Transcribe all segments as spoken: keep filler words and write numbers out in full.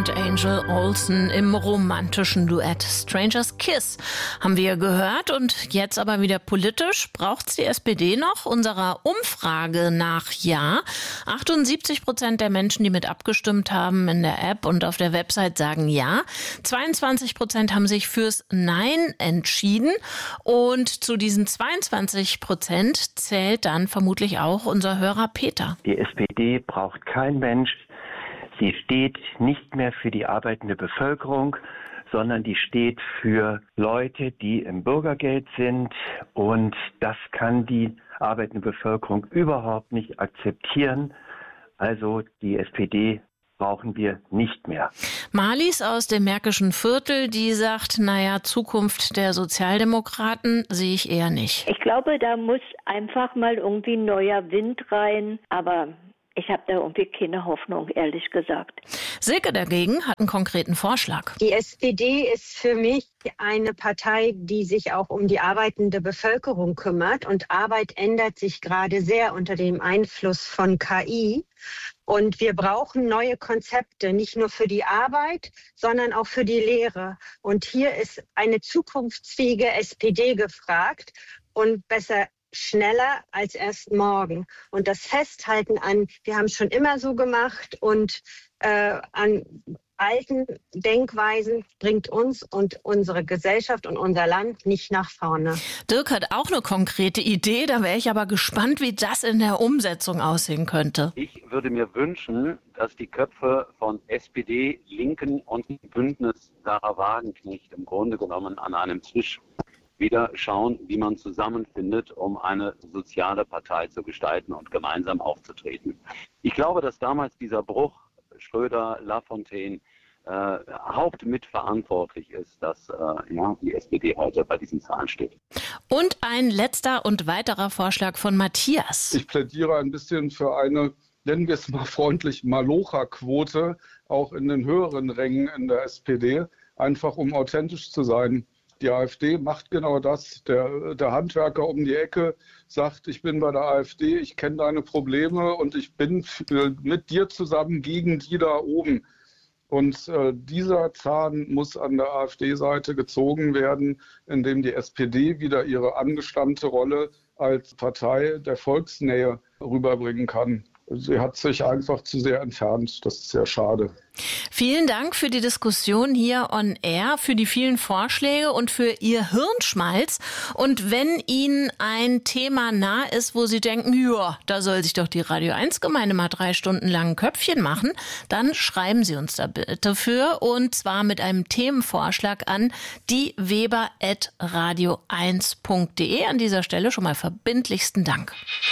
und Angel Olsen im romantischen Duett Stranger's Kiss haben wir gehört. Und jetzt aber wieder politisch. Braucht's die S P D noch? Unserer Umfrage nach ja. achtundsiebzig Prozent der Menschen, die mit abgestimmt haben in der App und auf der Website, sagen ja. zweiundzwanzig Prozent haben sich fürs Nein entschieden. Und zu diesen zweiundzwanzig Prozent zählt dann vermutlich auch unser Hörer Peter. Die S P D braucht kein Mensch. Sie steht nicht mehr für die arbeitende Bevölkerung, sondern die steht für Leute, die im Bürgergeld sind. Und das kann die arbeitende Bevölkerung überhaupt nicht akzeptieren. Also die S P D brauchen wir nicht mehr. Marlies aus dem Märkischen Viertel, die sagt, naja, Zukunft der Sozialdemokraten sehe ich eher nicht. Ich glaube, da muss einfach mal irgendwie neuer Wind rein, aber ich habe da irgendwie keine Hoffnung, ehrlich gesagt. Silke dagegen hat einen konkreten Vorschlag. Die S P D ist für mich eine Partei, die sich auch um die arbeitende Bevölkerung kümmert. Und Arbeit ändert sich gerade sehr unter dem Einfluss von K I. Und wir brauchen neue Konzepte, nicht nur für die Arbeit, sondern auch für die Lehre. Und hier ist eine zukunftsfähige S P D gefragt und besser schneller als erst morgen. Und das Festhalten an, wir haben es schon immer so gemacht und äh, an alten Denkweisen bringt uns und unsere Gesellschaft und unser Land nicht nach vorne. Dirk hat auch eine konkrete Idee, da wäre ich aber gespannt, wie das in der Umsetzung aussehen könnte. Ich würde mir wünschen, dass die Köpfe von S P D, Linken und Bündnis Sarah Wagenknecht im Grunde genommen an einem Tisch wieder schauen, wie man zusammenfindet, um eine soziale Partei zu gestalten und gemeinsam aufzutreten. Ich glaube, dass damals dieser Bruch Schröder, Lafontaine äh, hauptmitverantwortlich ist, dass äh, ja, die S P D heute bei diesen Zahlen steht. Und ein letzter und weiterer Vorschlag von Matthias. Ich plädiere ein bisschen für eine, nennen wir es mal freundlich, Malocha-Quote, auch in den höheren Rängen in der S P D, einfach um authentisch zu sein. Die AfD macht genau das. Der, der Handwerker um die Ecke sagt, ich bin bei der AfD, ich kenne deine Probleme und ich bin mit dir zusammen gegen die da oben. Und äh, dieser Zahn muss an der AfD-Seite gezogen werden, indem die S P D wieder ihre angestammte Rolle als Partei der Volksnähe rüberbringen kann. Sie hat sich einfach zu sehr entfernt. Das ist sehr schade. Vielen Dank für die Diskussion hier on Air, für die vielen Vorschläge und für Ihr Hirnschmalz. Und wenn Ihnen ein Thema nah ist, wo Sie denken, ja, da soll sich doch die Radio eins Gemeinde mal drei Stunden lang ein Köpfchen machen, dann schreiben Sie uns da bitte für. Und zwar mit einem Themenvorschlag an die weber at radio eins punkt de. An dieser Stelle schon mal verbindlichsten Dank.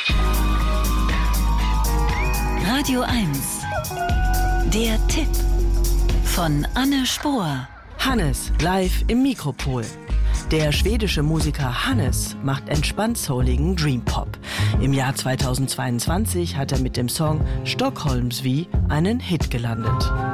Radio eins. Der Tipp von Anne Spohr. Hannes live im Mikropol. Der schwedische Musiker Hannes macht entspannt souligen Dream-Pop. Im Jahr zweitausendzweiundzwanzig hat er mit dem Song Stockholmsvy einen Hit gelandet.